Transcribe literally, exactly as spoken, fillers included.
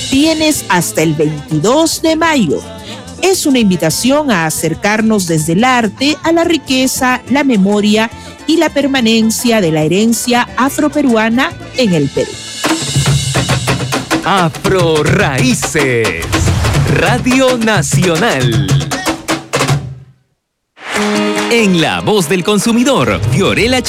Tienes hasta el veintidós de mayo. Es una invitación a acercarnos desde el arte a la riqueza, la memoria y la permanencia de la herencia afroperuana en el Perú. Afro Raíces, Radio Nacional. En La Voz del Consumidor, Fiorella